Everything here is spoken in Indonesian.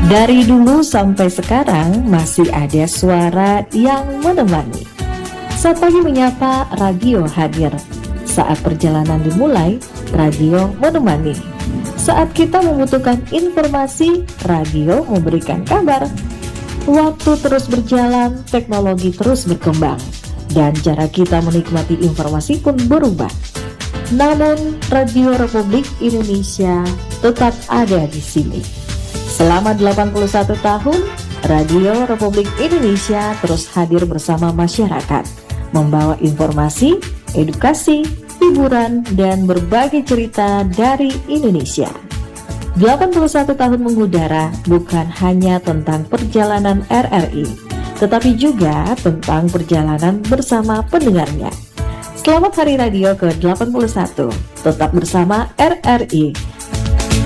Dari dulu sampai sekarang masih ada suara yang menemani. Saat pagi menyapa, radio hadir. Saat perjalanan dimulai, radio menemani. Saat kita membutuhkan informasi, radio memberikan kabar. Waktu terus berjalan, teknologi terus berkembang, dan cara kita menikmati informasi pun berubah. Namun, Radio Republik Indonesia tetap ada di sini. Selama 81 tahun, Radio Republik Indonesia terus hadir bersama masyarakat, membawa informasi, edukasi, hiburan, dan berbagai cerita dari Indonesia. 81 tahun mengudara bukan hanya tentang perjalanan RRI, tetapi juga tentang perjalanan bersama pendengarnya. Selamat Hari Radio ke-81, tetap bersama RRI.